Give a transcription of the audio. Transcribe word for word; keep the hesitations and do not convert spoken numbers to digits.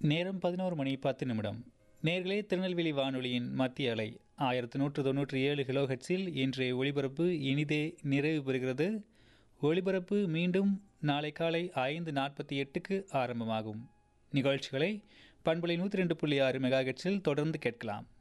நேரம் பதினோரு மணி பத்து நிமிடம். நேர்களே, திருநெல்வேலி வானொலியின் மத்திய அலை ஆயிரத்து நூற்று தொன்னூற்றி ஏழு கிலோஹெட்ஸில் இன்றைய ஒளிபரப்பு இனிதே நிறைவு பெறுகிறது. ஒளிபரப்பு மீண்டும் நாளை காலை ஐந்து நாற்பத்தி எட்டுக்கு ஆரம்பமாகும். நிகழ்ச்சிகளை பண்பலை நூற்றி ரெண்டு புள்ளி ஆறு மெகாஹெட்ஸில் தொடர்ந்து கேட்கலாம்.